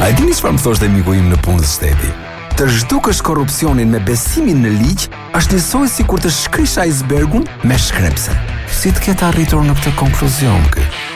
A dini çfarë më thoshte miku im në punës shteti? Të zhdukësh korrupsionin me besimin në ligj është njësoj si kur të shkrish icebergun me shkrepse. Si të ketë arritur në këtë konkluzion kë?